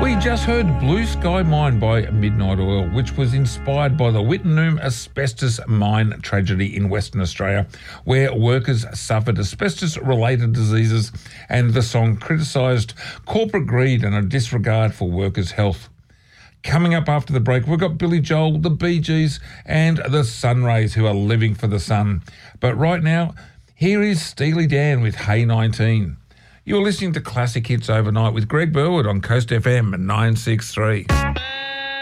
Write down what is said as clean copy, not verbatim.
We just heard Blue Sky Mine by Midnight Oil, which was inspired by the Wittenoom asbestos mine tragedy in Western Australia, where workers suffered asbestos-related diseases, and the song criticised corporate greed and a disregard for workers' health. Coming up after the break, we've got Billy Joel, the Bee Gees, and the Sunrays, who are living for the sun. But right now, here is Steely Dan with Hey 19. You're listening to Classic Hits Overnight with Greg Burwood on Coast FM 963.